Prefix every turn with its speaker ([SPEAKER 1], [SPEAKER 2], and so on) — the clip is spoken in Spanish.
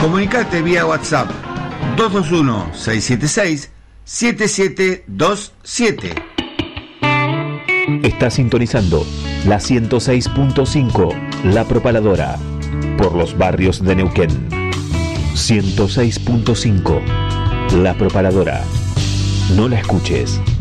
[SPEAKER 1] Comunicate vía WhatsApp 221-676-7727.
[SPEAKER 2] Está sintonizando la 106.5, La Propaladora, por los barrios de Neuquén. 106.5, La Propaladora. No la escuches.